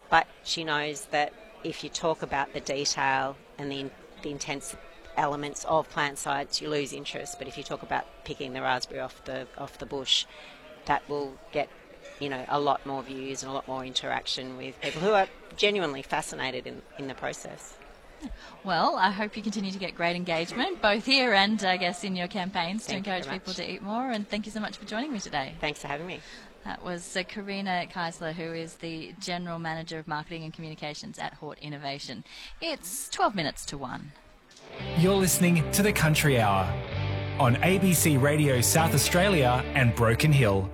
But she knows that if you talk about the detail and the intense elements of plant science, you lose interest. But if you talk about picking the raspberry off the bush, that will get a lot more views and a lot more interaction with people who are genuinely fascinated in the process. Well, I hope you continue to get great engagement, both here and, I guess, in your campaigns to encourage people to eat more. And thank you so much for joining me today. Thanks for having me. That was Karina Keisler, who is the General Manager of Marketing and Communications at Hort Innovation. It's 12 minutes to 1. You're listening to The Country Hour on ABC Radio South Australia and Broken Hill.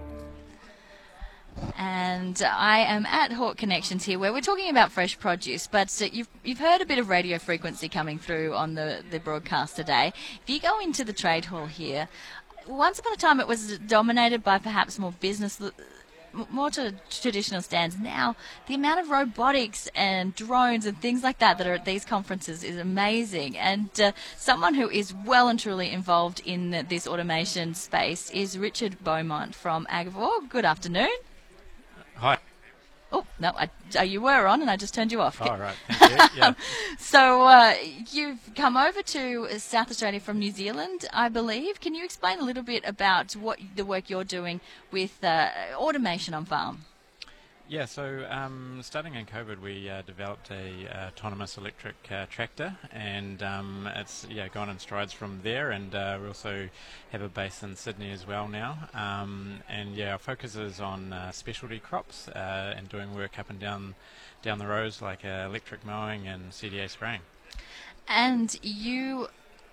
And I am at Hort Connections here, where we're talking about fresh produce, but you've heard a bit of radio frequency coming through on the broadcast today. If you go into the trade hall here, once upon a time it was dominated by perhaps more traditional stands. Now, the amount of robotics and drones and things like that are at these conferences is amazing. And someone who is well and truly involved in this automation space is Richard Beaumont from Agavor. Good afternoon. Hi. Oh, no, you were on and I just turned you off. Oh, right. Thank you. Yeah. So you've come over to South Australia from New Zealand, I believe. Can you explain a little bit about the work you're doing with automation on farm? Yeah, so starting in COVID, we developed a autonomous electric tractor, and it's gone in strides from there. And we also have a base in Sydney as well now. Our focus is on specialty crops and doing work up and down the rows like electric mowing and CDA spraying. And you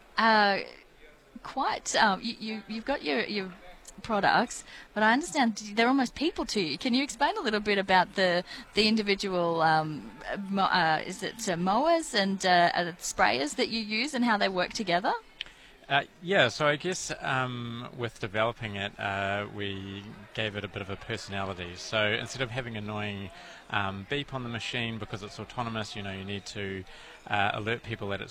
quite you've got your products, but I understand they're almost people to you. Can you explain a little bit about the individual mowers and sprayers that you use and how they work together? So I guess with developing it, we gave it a bit of a personality. So instead of having annoying beep on the machine because it's autonomous, you need to alert people that